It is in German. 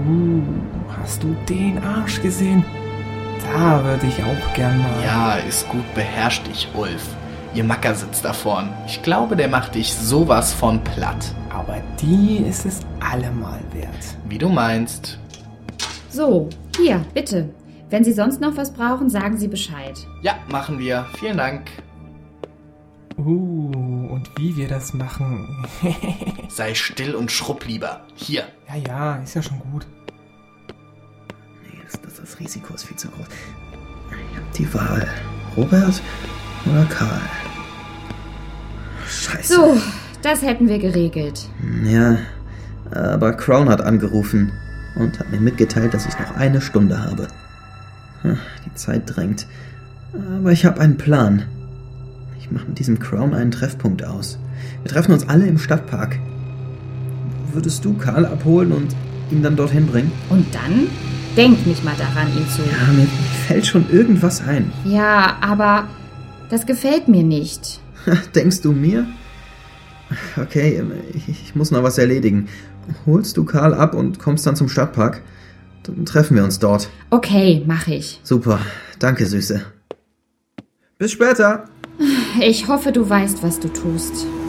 Hast du den Arsch gesehen? Da würde ich auch gern mal. Ja, ist gut, beherrsch dich, Ulf. Ihr Macker sitzt da vorn. Ich glaube, der macht dich sowas von platt. Aber die ist es allemal wert. Wie du meinst. So, hier, bitte. Wenn Sie sonst noch was brauchen, sagen Sie Bescheid. Ja, machen wir. Vielen Dank. Und wie wir das machen. Sei still und schrubb lieber. Hier. Ja, ist ja schon gut. Nee, das Risiko ist viel zu groß. Ich hab die Wahl. Robert oder Karl? Scheiße. So, das hätten wir geregelt. Ja, aber Crown hat angerufen und hat mir mitgeteilt, dass ich noch 1 Stunde habe. Die Zeit drängt. Aber ich habe einen Plan. Ich mache mit diesem Crown einen Treffpunkt aus. Wir treffen uns alle im Stadtpark. Würdest du Karl abholen und ihn dann dorthin bringen? Und dann? Denk nicht mal daran, ihn zu... Ja, mir fällt schon irgendwas ein. Ja, aber das gefällt mir nicht. Denkst du mir? Okay, ich muss noch was erledigen. Holst du Karl ab und kommst dann zum Stadtpark? Dann treffen wir uns dort. Okay, mach ich. Super, danke, Süße. Bis später. Ich hoffe, du weißt, was du tust.